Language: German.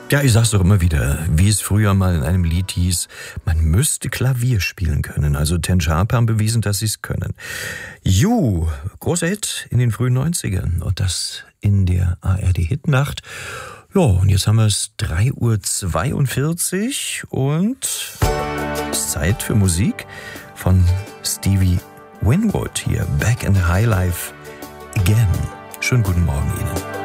Ja, ich sag's doch immer wieder, wie es früher mal in einem Lied hieß, man müsste Klavier spielen können. Also Ten Sharp haben bewiesen, dass sie es können. You, großer Hit in den frühen 90ern und das in der ARD-Hitnacht. Ja, und jetzt haben wir es 3:42 Uhr und es ist Zeit für Musik von Stevie Winwood hier. Back in the High Life again. Schönen guten Morgen Ihnen.